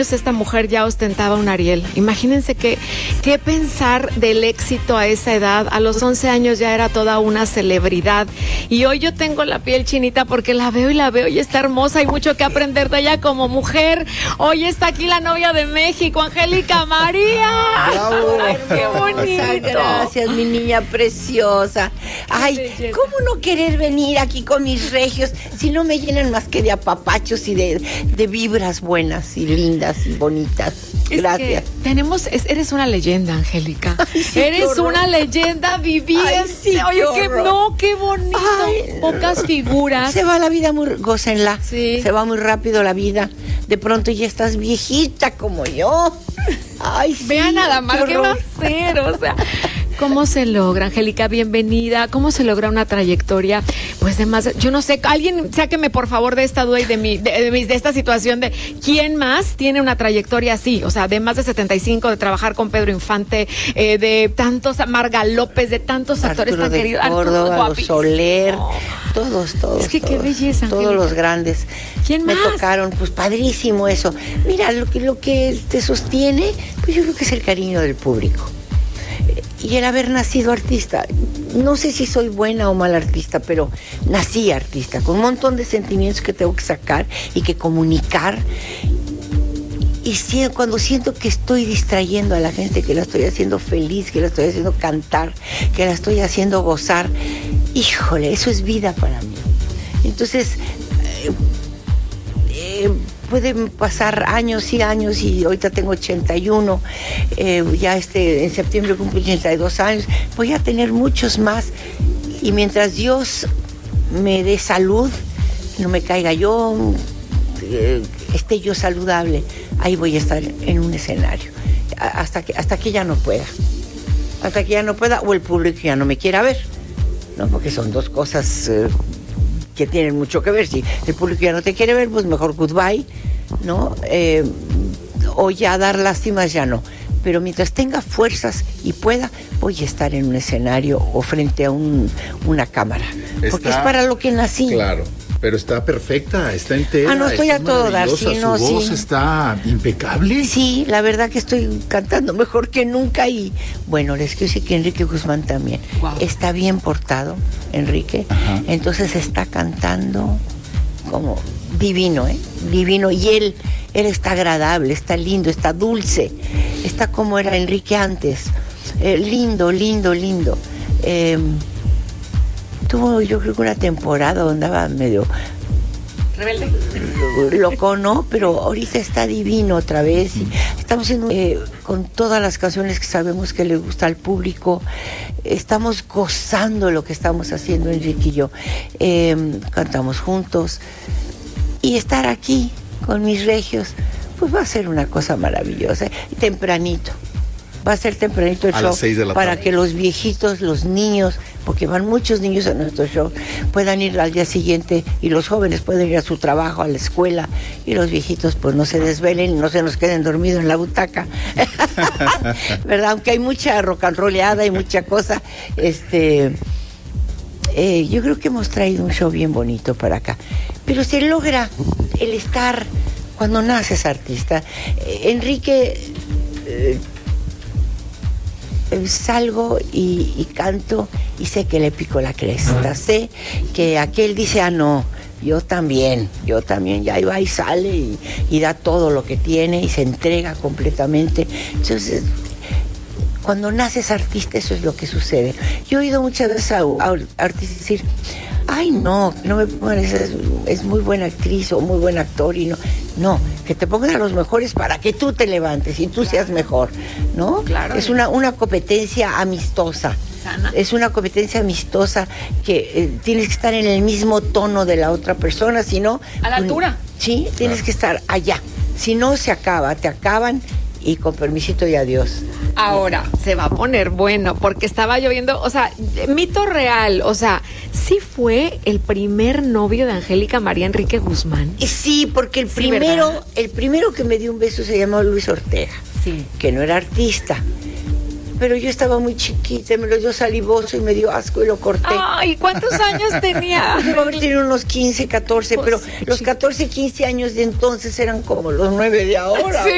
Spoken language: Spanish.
esta mujer ya ostentaba un Ariel. Imagínense qué pensar del éxito a esa edad. A los 11 años ya era toda una celebridad. Y hoy yo tengo la piel chinita porque la veo y está hermosa. Hay mucho que aprender de ella como mujer. Hoy está aquí la novia de México, Angélica María. ¡Bravo! ¡Ay, qué bonito! Gracias, mi niña preciosa. Ay, ¿cómo no querer venir aquí con mis regios si no me llenan más que de apapachos y de vibras buenas y lindas y bonitas? Gracias. Eres una leyenda, Angélica. Ay, sí, eres una leyenda viviente. Ay, sí, oye, qué qué bonito. Ay, pocas figuras. Se va la vida muy, gócenla. Sí. Se va muy rápido la vida. De pronto ya estás viejita como yo. Ay, sí. Vean nada más qué va a hacer, o sea, ¿cómo se logra, Angélica? Bienvenida. ¿Cómo se logra una trayectoria? Pues de más, yo no sé, alguien sáqueme por favor de esta duda y de esta situación de quién más tiene una trayectoria así, o sea, de más de 75, de trabajar con Pedro Infante, de tantos, Marga López, de tantos actores tan queridos. Córdoba, Los Soler, todos. Es que qué belleza, todos Angélica. Los grandes. ¿Quién más? Me tocaron, pues padrísimo eso. Mira, lo que te sostiene, pues yo creo que es el cariño del público. Y el haber nacido artista. No sé si soy buena o mala artista, pero nací artista, con un montón de sentimientos que tengo que sacar y que comunicar. Y cuando siento que estoy distrayendo a la gente, que la estoy haciendo feliz, que la estoy haciendo cantar, que la estoy haciendo gozar, híjole, eso es vida para mí. Entonces, pueden pasar años y años, y ahorita tengo 81, ya en septiembre cumplo 82 años, voy a tener muchos más, y mientras Dios me dé salud, no me caiga yo, esté yo saludable, ahí voy a estar en un escenario, hasta que ya no pueda, o el público ya no me quiera ver, ¿no? Porque son dos cosas que tienen mucho que ver. Si el público ya no te quiere ver, pues mejor goodbye, ¿no? O ya dar lástimas, ya no. Pero mientras tenga fuerzas y pueda, voy a estar en un escenario o frente a una cámara. Porque es para lo que nací. Claro, pero está perfecta, está entera. No, estoy a todo dar, sí, no, su voz sí. Está impecable. Sí, la verdad que estoy cantando mejor que nunca. Y bueno, les quiero decir que Enrique Guzmán también. Wow. Está bien portado, Enrique. Ajá. Entonces está cantando como divino, divino. Y él está agradable, está lindo, está dulce, está como era Enrique antes, lindo. Tuvo, yo creo que una temporada donde andaba medio Rebelde. loco, ¿no? Pero ahorita está divino otra vez. Y estamos haciendo con todas las canciones que sabemos que le gusta al público. Estamos gozando lo que estamos haciendo, Enrique y yo. Cantamos juntos. Y estar aquí con mis regios, pues va a ser una cosa maravillosa. Tempranito. Va a ser tempranito el a show las 6 de la para tarde. que los viejitos, los niños, porque van muchos niños a nuestro show, puedan ir al día siguiente, y los jóvenes pueden ir a su trabajo, a la escuela, y los viejitos pues no se desvelen, no se nos queden dormidos en la butaca. ¿Verdad? Aunque hay mucha rock and rolleada y mucha cosa, yo creo que hemos traído un show bien bonito para acá. Pero se logra el estar cuando naces artista. Enrique, salgo y canto y sé que le pico la cresta, sé que aquel dice, no, yo también, ya va y sale y da todo lo que tiene y se entrega completamente. Entonces, cuando naces artista, eso es lo que sucede. Yo he oído muchas veces a artistas decir, ay, no me pongan es muy buena actriz o muy buen actor, y no, que te pongan a los mejores para que tú te levantes y tú seas mejor, ¿no? Claro. Es una competencia amistosa. Sana. Es una competencia amistosa que tienes que estar en el mismo tono de la otra persona, si no... A la altura. Sí, tienes que estar allá. Si no, te acaban y con permisito y adiós. Ahora se va a poner bueno, porque estaba lloviendo, o sea, mito real, o sea, ¿sí fue el primer novio de Angélica María Enrique Guzmán? Y sí, porque Sí, ¿verdad? el primero que me dio un beso se llamó Luis Ortega, Sí. que no era artista. Pero yo estaba muy chiquita, me lo dio salivoso y me dio asco y lo corté. Ay, ¿cuántos años tenía? Debo haber tenido unos 15, 14, Pues, pero los 14, 15 años de entonces eran como los 9 de ahora. Sí.